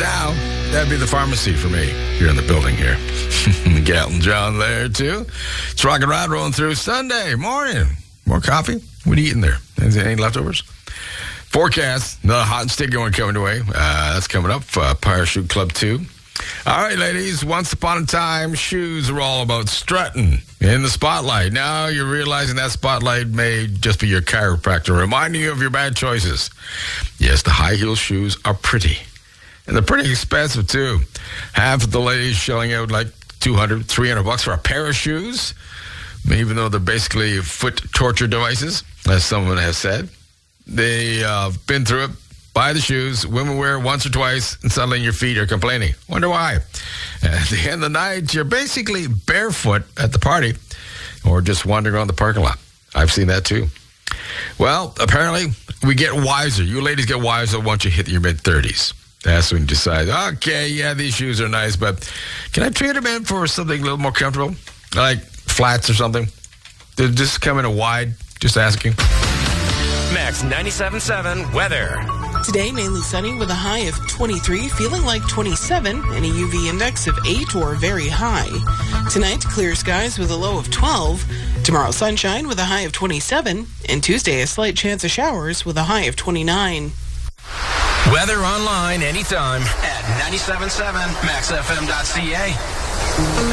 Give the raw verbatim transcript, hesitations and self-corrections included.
now, that'd be the pharmacy for me here in the building here. Galton John there, too. It's Rock and Rod rolling through Sunday morning. More coffee? What are you eating there? Any leftovers? Forecast, another hot and sticky one coming away. Uh, that's coming up. Uh, Parachute Club two. All right, ladies. Once upon a time, shoes were all about strutting in the spotlight. Now you're realizing that spotlight may just be your chiropractor reminding you of your bad choices. Yes, the high heel shoes are pretty. And they're pretty expensive, too. Half of the ladies shelling out like two hundred, three hundred bucks for a pair of shoes, even though they're basically foot torture devices, as someone has said. They've uh, been through it. Buy the shoes. Women wear it once or twice, and suddenly your feet are complaining. Wonder why. At the end of the night, you're basically barefoot at the party or just wandering around the parking lot. I've seen that, too. Well, apparently, we get wiser. You ladies get wiser once you hit your mid-thirties. That's when you decide, okay, yeah, these shoes are nice, but can I trade them in for something a little more comfortable? Like flats or something? They're just come in a wide, just asking. Max ninety-seven point seven weather. Today, mainly sunny with a high of twenty-three, feeling like twenty-seven, and a U V index of eight or very high. Tonight, clear skies with a low of twelve. Tomorrow, sunshine with a high of twenty-seven. And Tuesday, a slight chance of showers with a high of twenty-nine. Weather online anytime at ninety-seven point seven max f m dot c a.